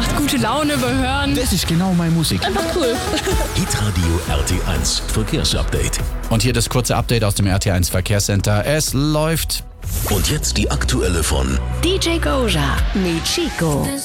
macht gute Laune beim Hören. Das ist genau meine Musik. Einfach cool. Hitradio RT1 Verkehrsupdate. Und hier das kurze Update aus dem RT1 Verkehrscenter. Es läuft. Und jetzt die aktuelle von DJ Goja mit Chico.